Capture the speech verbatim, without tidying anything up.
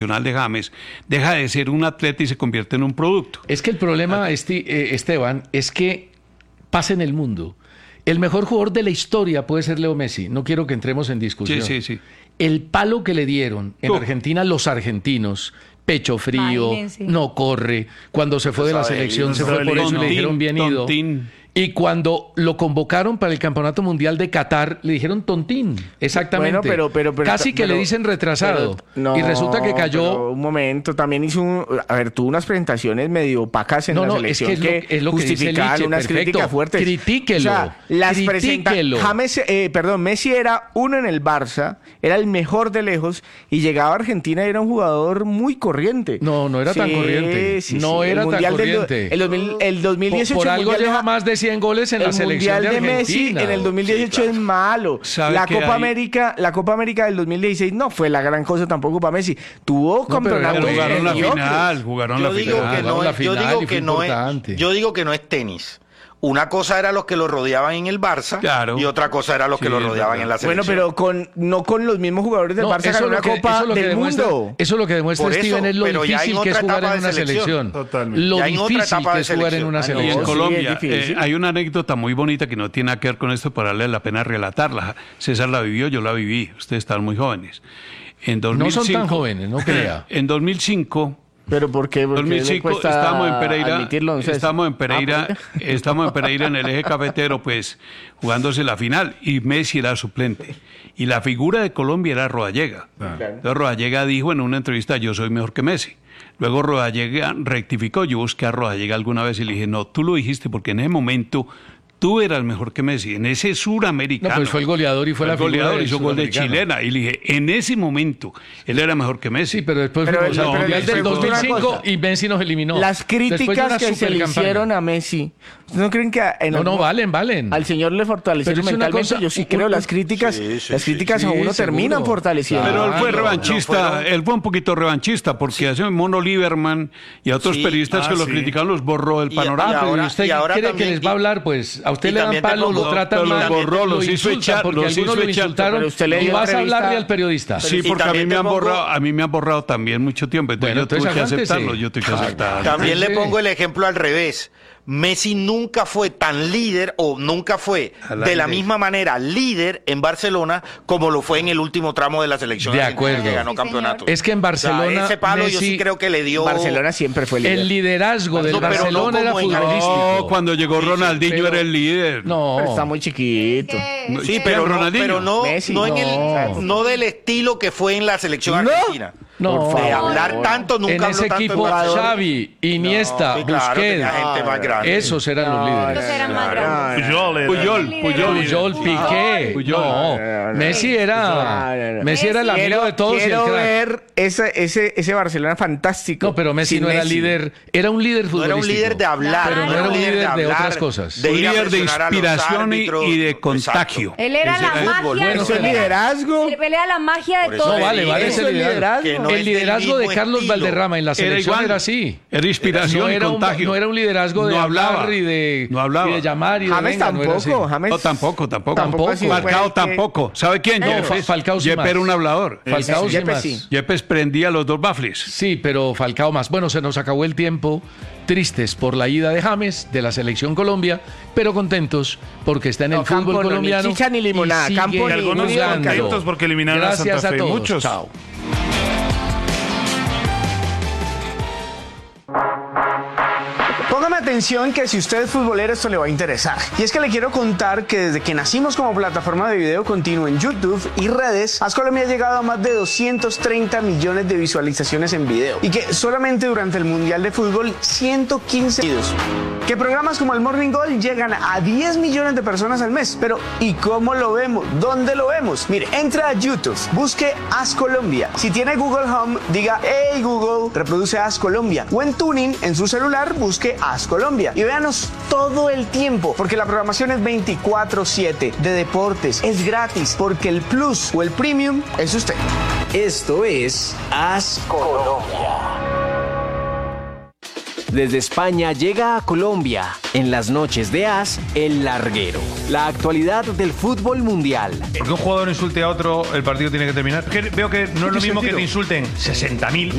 de James, deja de ser un atleta y se convierte en un producto. Es que el problema, Esti- eh, Esteban, es que pasa en el mundo. El mejor jugador de la historia puede ser Leo Messi. No quiero que entremos en discusión. Sí, sí, sí. El palo que le dieron en Uh. Argentina los argentinos, pecho frío, Imagínense. no corre. Cuando se fue de la selección se fue por eso y le dijeron bien ido. Tontín. Y cuando lo convocaron para el Campeonato Mundial de Qatar, le dijeron tontín. Exactamente. Bueno, pero, pero, pero- Casi que pero- le dicen retrasado. pero- no, y resulta que cayó. pero un momento, también hizo un, a ver, tuvo unas presentaciones medio opacas en No, la no, selección es que es lo- es lo que dice justificaban Liche, unas perfecto. críticas fuertes. Critíquelo, O sea, las presenta critíquelo. James, eh, perdón, Messi era uno en el Barça, era el mejor de lejos y llegaba a Argentina y era un jugador muy corriente. No, no era tan Sí, corriente. sí, No sí. era El tan Mundial del do- corriente. el, dos mil, el dos mil dieciocho Por, por algo Mundial de lleva Ja- más de cien goles en la el selección Mundial de de Argentina. Messi en el dos mil dieciocho es malo. ¿Sabe La que Copa hay- América, la Copa América del dos mil dieciséis no fue la gran cosa tampoco para Messi. Tuvo pero campeonatos era- Jugaron la mediocres. final, jugaron Yo la digo final. que no Jugaron la es, yo final digo y fue que no es, importante. yo digo que no es tenis. Una cosa era los que lo rodeaban en el Barça Claro. y otra cosa era los que Sí, lo es rodeaban verdad. en la Bueno, selección. pero con no con los mismos jugadores del No, Barça eso ganó es lo una que- Copa eso es lo que del demuestra- Mundo. Eso es lo que demuestra Por eso, Steven, es lo pero ya en difícil que es otra jugar etapa en de una selección. selección. Totalmente. Lo Ya en otra difícil etapa que de es jugar en selección. una Ah, no, Y en Sí, selección. es Colombia difícil. eh, hay una anécdota muy bonita que no tiene que ver con esto, pero vale la pena relatarla. César la vivió, yo la viví. Ustedes estaban muy jóvenes. En dos mil cinco, No son tan jóvenes, no crea. En dos mil cinco, Pero ¿por qué? Porque dos mil le cinco cuesta estábamos en Pereira, admitirlo, entonces. estamos en Ah, Pereira, ¿por qué? estamos en Pereira en el eje cafetero, pues jugándose la final y Messi era suplente y la figura de Colombia era Rodallega. Entonces Rodallega dijo en una entrevista: yo soy mejor que Messi. Luego Rodallega rectificó, yo busqué a Rodallega alguna vez y le dije: no, tú lo dijiste porque en ese momento tú eras mejor que Messi, en ese suramericano. No, pues fue el goleador y fue la el figura goleador, del hizo gol de sudamericano. chilena. Y le dije, en ese momento, él era mejor que Messi. Sí, pero después Pero fuimos el- al pero Mundial el- del pero dos mil cinco una cosa. y Messi nos eliminó. Las Después de críticas una que se le supercampaña. hicieron a Messi, ¿no creen que en No, no, algún- valen, valen. al señor le fortalecieron Pero es una mentalmente? cosa- Yo sí un- creo un- las críticas, Sí, sí, las sí, críticas sí, a uno seguro. terminan fortaleciendo. Pero él fue Claro, revanchista, no fueron- él fue un poquito revanchista, porque hace Mono Lieberman y a otros Sí, periodistas ah, que lo sí. criticaron los borró del Y- panorama. y Ah, pero ahora- ¿y usted y ahora cree también- que les va a hablar? Pues a usted y le dan también te palo, pongo- lo tratan pero los mal, borró, lo los hizo insultan, echar, porque los algunos hizo lo echar. insultaron Pero usted le y dio vas a entrevista- hablarle al periodista. Sí, Y porque a mí también me te han pongo- borrado, a mí me han borrado también mucho tiempo, entonces Bueno, yo tuve entonces que aguántese. aceptarlo, yo tuve que aceptarlo. También le Sí. pongo el ejemplo al revés. Messi nunca fue tan líder o nunca fue A la de la líder. misma manera líder en Barcelona como lo fue en el último tramo de la selección De argentina acuerdo. que ganó Sí, campeonato. Es que en Barcelona, O sea, ese palo yo Messi- sí creo que le dio Barcelona siempre fue líder. El liderazgo del No, pero no Barcelona era como en futbolístico. No, cuando llegó Ronaldinho pero- era el líder. No, Pero está muy chiquito. Sí, ¿Quién, pero no, Ronaldinho? pero no, Messi, no en no. el no del estilo que fue en la selección No. argentina. no. Por De favor. hablar tanto nunca En habló ese tanto equipo, en Barcelona. Xavi, Iniesta, Sí, claro, Busquets, tenía gente más grande. esos eran los líderes. Estos eran más Claro. grandes. Puyol, era- Puyol, Puyol. Puyol, Piqué. Puyol. No, no, no. Messi era, No, no, no. Messi era el amigo Quiero, de todos y el quiero crack. ver ese, ese, ese Barcelona fantástico. No, pero Messi sin no era Messi. líder, era un líder No futbolístico. era un líder de hablar, pero no era un líder de hablar, otras cosas. de Un ir a líder de presionar a los inspiración y- árbitros. y de Exacto. contagio. Él era Ese la era el magia. fútbol. de- Bueno, eso es él era- liderazgo. Él era la magia Por de eso todo. No, vale, digo, vale eso ese es liderazgo. liderazgo. Que no el es del liderazgo de mismo Carlos estilo. Valderrama en la Era selección igual. era así. Era inspiración no y era un, contagio. no era un liderazgo de No hablaba. hablar y de, No hablaba. y de llamar y de James venga, no era así. tampoco. James No, tampoco, tampoco. Tampoco ha sido Falcao buen que- tampoco. ¿Sabe quién? No, Yepes. Falcao sí Yepes más. era un hablador. Falcao sí Yepes más. sí. Yepes prendía los dos bafles. Sí, pero Falcao más. Bueno, se nos acabó el tiempo. Tristes por la ida de James de la selección Colombia, pero contentos porque está en el No, campo fútbol no, ni colombiano. chicha ni limonada, y sigue campo Y algunos jugando. contentos porque eliminaron a Gracias Santa Fe. a todos. Muchos. Chao. Póngame atención que si usted es futbolero esto le va a interesar. Y es que le quiero contar que desde que nacimos como plataforma de video continuo en YouTube y redes, AzColombia ha llegado a más de doscientos treinta millones de visualizaciones en video. Y que solamente durante el Mundial de Fútbol, ciento quince videos. Que programas como el Morning Goal llegan a diez millones de personas al mes. Pero ¿y cómo lo vemos? ¿Dónde lo vemos? Mire, entra a YouTube, busque AzColombia. Si tiene Google Home, diga hey Google, reproduce AzColombia. O en Tuning, en su celular, busque AzColombia. Y véanos todo el tiempo, porque la programación es veinticuatro siete de deportes. Es gratis, porque el Plus o el Premium es usted. Esto es AzColombia. Desde España llega a Colombia, en las noches de Az, El Larguero. La actualidad del fútbol mundial. Porque un jugador insulte a otro, el partido tiene que terminar. Que veo que no es lo mismo que te insulten sesenta mil.